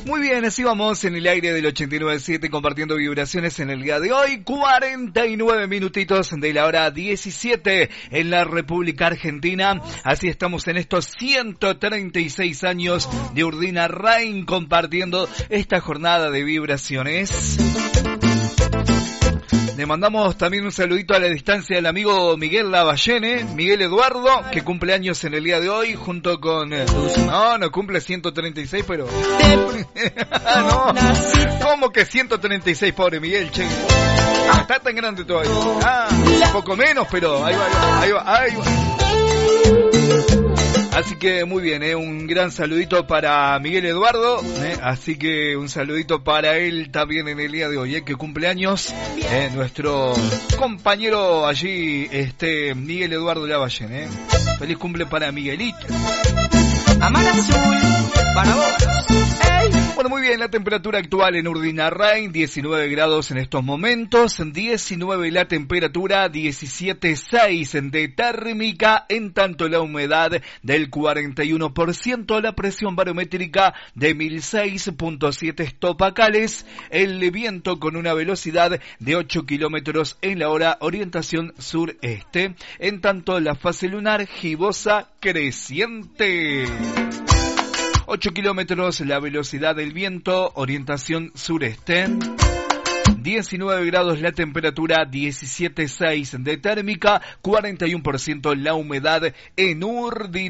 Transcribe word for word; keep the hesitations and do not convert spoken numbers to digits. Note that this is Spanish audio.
Muy bien, así vamos en el aire del ochenta y nueve punto siete compartiendo vibraciones en el día de hoy. cuarenta y nueve minutitos de la hora diecisiete en la República Argentina. Así estamos en estos ciento treinta y seis años de Urdina Rain compartiendo esta jornada de vibraciones. Le mandamos también un saludito a la distancia al amigo Miguel Lavallene, Miguel Eduardo, que cumple años en el día de hoy, junto con... No, no cumple ciento treinta y seis, pero... no, ¿cómo que ciento treinta y seis, pobre Miguel, che? Ah, está tan grande todavía. Ah, un poco menos, pero ahí va, ahí va, ahí va. Así que muy bien, ¿eh? Un gran saludito para Miguel Eduardo, ¿eh? Así que un saludito para él también en el día de hoy, ¿eh? Que cumpleaños, ¿eh? Nuestro compañero allí, este Miguel Eduardo Lavallén, ¿eh? Feliz cumple para Miguelito. Amar azul, para vos. Ey. Bueno, muy bien, la temperatura actual en Urdina Rain, diecinueve grados en estos momentos, diecinueve la temperatura, diecisiete punto seis de térmica, en tanto la humedad del cuarenta y uno por ciento, la presión barométrica de mil seis punto siete hectopascales, el viento con una velocidad de ocho kilómetros en la hora, orientación sureste, en tanto la fase lunar gibosa creciente. ocho kilómetros la velocidad del viento, orientación sureste. diecinueve grados la temperatura, diecisiete punto seis de térmica, cuarenta y uno por ciento la humedad en Urdina.